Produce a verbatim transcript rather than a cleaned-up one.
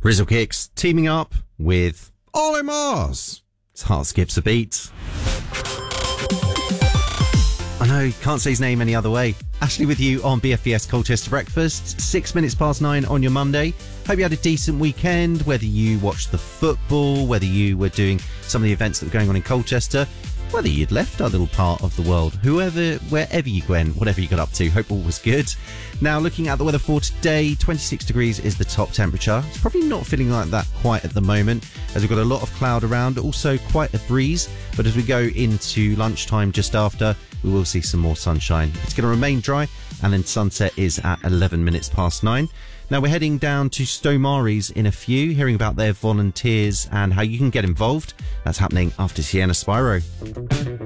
Rizzle Kicks teaming up with Ole Mars. His heart skips a beat. I know, can't say his name any other way. Ashley with you on B F B S Colchester Breakfast, six minutes past nine on your Monday. Hope you had a decent weekend, whether you watched the football, whether you were doing some of the events that were going on in Colchester, whether you'd left our little part of the world, whoever, wherever you went, whatever you got up to, hope all was good. Now, looking at the weather for today, twenty-six degrees is the top temperature. It's probably not feeling like that quite at the moment, as we've got a lot of cloud around, also quite a breeze. But as we go into lunchtime just after, we will see some more sunshine. It's going to remain dry, and then sunset is at eleven minutes past nine. Now we're heading down to Stomaries in a few, hearing about their volunteers and how you can get involved. That's happening after Sienna Spyro.